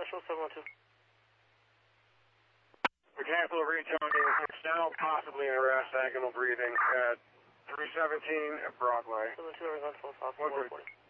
Joshua 712. Mechanical returning now, possibly in arrest, agonal breathing at 317 at Broadway. 72 Arizona 12 South 140.